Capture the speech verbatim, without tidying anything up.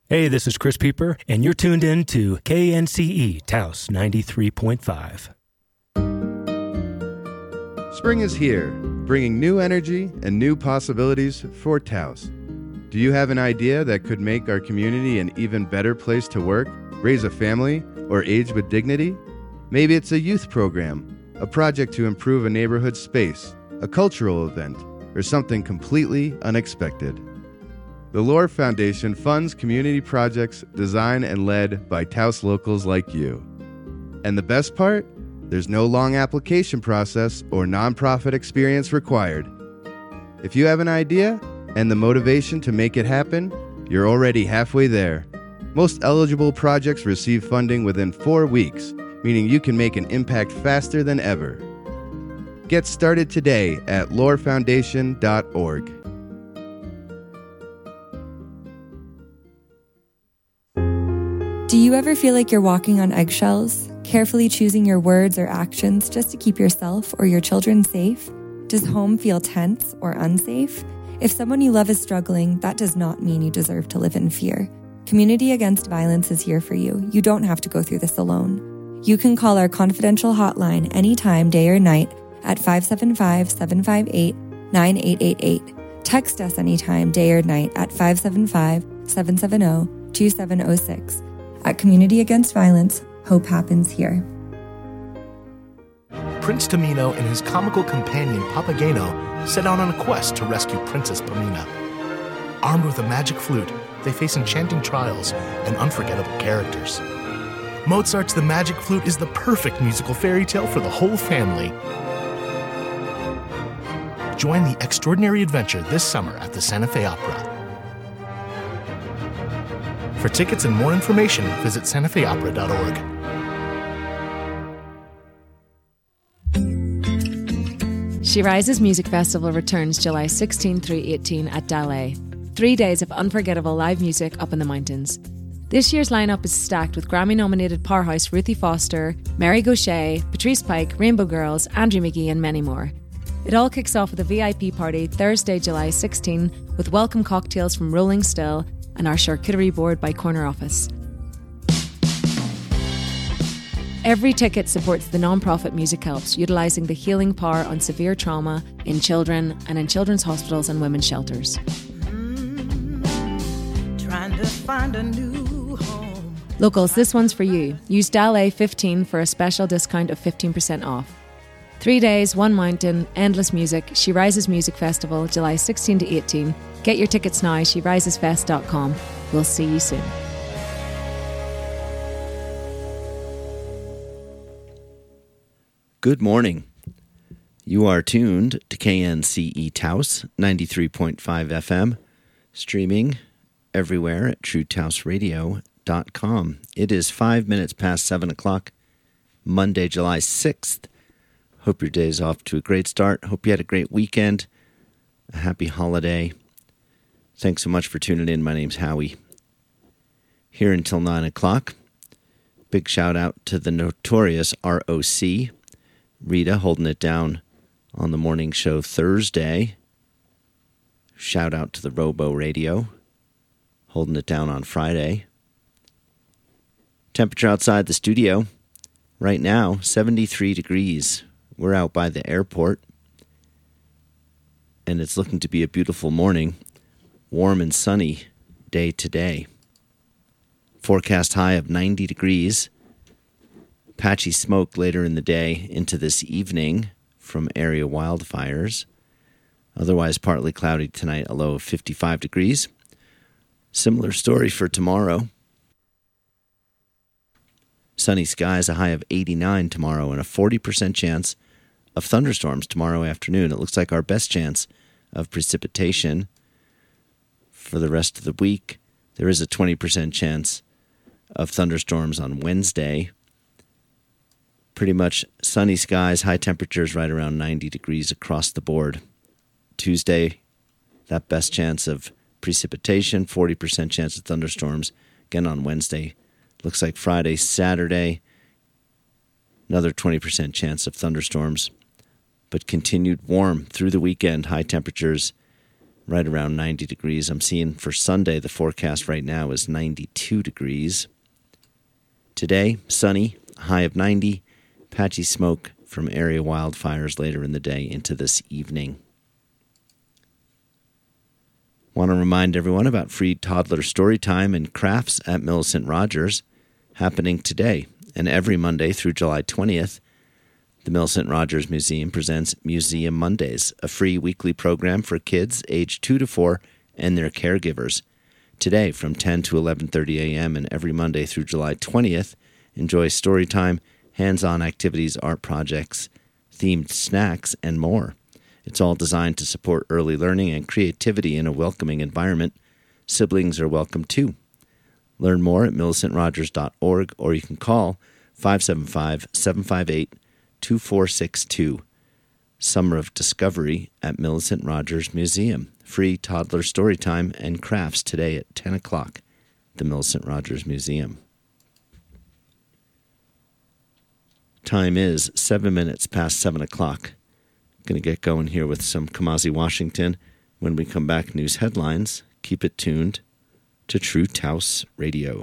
Hey, this is Chris Pieper, and you're tuned in to K N C E Taos ninety-three point five. Spring is here, bringing new energy and new possibilities for Taos. Do you have an idea that could make our community an even better place to work, raise a family, or age with dignity? Maybe it's a youth program, a project to improve a neighborhood space, a cultural event, or something completely unexpected. The Lohr Foundation funds community projects designed and led by Taos locals like you. And the best part? There's no long application process or nonprofit experience required. If you have an idea and the motivation to make it happen, you're already halfway there. Most eligible projects receive funding within four weeks, meaning you can make an impact faster than ever. Get started today at lohr foundation dot org. Do you ever feel like you're walking on eggshells, carefully choosing your words or actions just to keep yourself or your children safe? Does home feel tense or unsafe? If someone you love is struggling, that does not mean you deserve to live in fear. Community Against Violence is here for you. You don't have to go through this alone. You can call our confidential hotline anytime, day or night, at five seven five, seven five eight, nine eight eight eight. Text us anytime, day or night, at five seven five, seven seven zero, two seven zero six. At Community Against Violence, hope happens here. Prince Tamino and his comical companion Papageno set out on a quest to rescue Princess Pamina. Armed with a magic flute, they face enchanting trials and unforgettable characters. Mozart's The Magic Flute is the perfect musical fairy tale for the whole family. Join the extraordinary adventure this summer at the Santa Fe Opera. For tickets and more information, visit santa fe opera dot org. She Rises Music Festival returns July sixteenth through eighteenth at Dalles. Three days of unforgettable live music up in the mountains. This year's lineup is stacked with Grammy-nominated powerhouse Ruthie Foster, Mary Gauthier, Patrice Pike, Rainbow Girls, Andrew McGee and many more. It all kicks off with a V I P party Thursday, July sixteenth with welcome cocktails from Rolling Still and our charcuterie board by Corner Office. Every ticket supports the non-profit Music Helps, utilising the healing power on severe trauma in children and in children's hospitals and women's shelters. Mm, trying to find a new home. Locals, this one's for you. Use D A L A fifteen for a special discount of fifteen percent off. Three days, one mountain, endless music. She Rises Music Festival, July sixteenth to eighteenth. Get your tickets now, she rises fest dot com. We'll see you soon. Good morning. You are tuned to K N C E Taos, ninety-three point five F M, streaming everywhere at true taos radio dot com. It is five minutes past seven o'clock, Monday, July sixth. Hope your day is off to a great start. Hope you had a great weekend, a happy holiday. Thanks so much for tuning in. My name's Howie. Here until nine o'clock. Big shout out to the notorious R O C. Rita holding it down on the morning show Thursday. Shout out to the Robo Radio holding it down on Friday. Temperature outside the studio right now, seventy-three degrees. We're out by the airport, and it's looking to be a beautiful morning. Warm and sunny day today. Forecast high of ninety degrees. Patchy smoke later in the day into this evening from area wildfires. Otherwise partly cloudy tonight, a low of fifty-five degrees. Similar story for tomorrow. Sunny skies, a high of eighty-nine tomorrow, and a forty percent chance of thunderstorms tomorrow afternoon. It looks like our best chance of precipitation for the rest of the week. There is a twenty percent chance of thunderstorms on Wednesday. Pretty much sunny skies, high temperatures right around ninety degrees across the board. Tuesday, that best chance of precipitation, forty percent chance of thunderstorms. Again on Wednesday. Looks like Friday, Saturday, another twenty percent chance of thunderstorms. But continued warm through the weekend, high temperatures right around ninety degrees. I'm seeing for Sunday, the forecast right now is ninety-two degrees. Today, sunny, high of ninety, patchy smoke from area wildfires later in the day into this evening. Want to remind everyone about free toddler story time and crafts at Millicent Rogers, happening today and every Monday through July twentieth. The Millicent Rogers Museum presents Museum Mondays, a free weekly program for kids aged two to four and their caregivers. Today from ten to eleven thirty a.m. and every Monday through July twentieth, enjoy story time, hands-on activities, art projects, themed snacks, and more. It's all designed to support early learning and creativity in a welcoming environment. Siblings are welcome too. Learn more at millicent rogers dot org, or you can call five seven five, seven five eight, two four six two. Summer of Discovery at Millicent Rogers Museum. Free toddler story time and crafts today at ten o'clock. The Millicent Rogers Museum. Time is seven minutes past seven o'clock. Going to get going here with some Kamasi Washington. When we come back, news headlines. Keep it tuned to True Taos Radio.